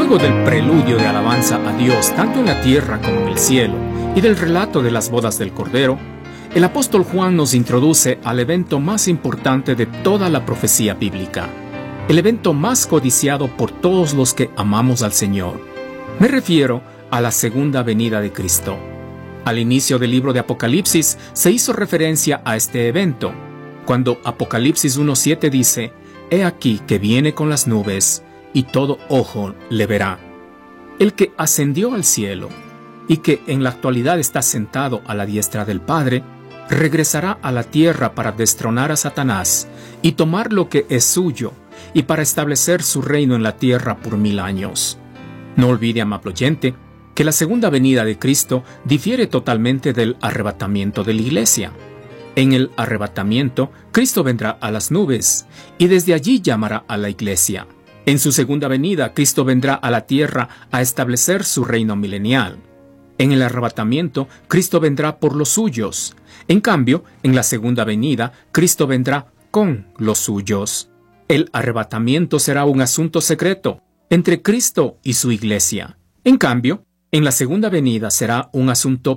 Luego del preludio de alabanza a Dios tanto en la tierra como en el cielo y del relato de las bodas del Cordero, el apóstol Juan nos introduce al evento más importante de toda la profecía bíblica, el evento más codiciado por todos los que amamos al Señor. Me refiero a la segunda venida de Cristo. Al inicio del libro de Apocalipsis se hizo referencia a este evento, cuando Apocalipsis 1:7 dice: «He aquí que viene con las nubes, y todo ojo le verá». El que ascendió al cielo, y que en la actualidad está sentado a la diestra del Padre, regresará a la tierra para destronar a Satanás y tomar lo que es suyo, y para establecer su reino en la tierra por 1000 años. No olvide, amable oyente, que la segunda venida de Cristo difiere totalmente del arrebatamiento de la iglesia. En el arrebatamiento, Cristo vendrá a las nubes, y desde allí llamará a la iglesia. En su segunda venida, Cristo vendrá a la tierra a establecer su reino milenial. En el arrebatamiento, Cristo vendrá por los suyos. En cambio, en la segunda venida, Cristo vendrá con los suyos. El arrebatamiento será un asunto secreto entre Cristo y su iglesia. En cambio, en la segunda venida será un asunto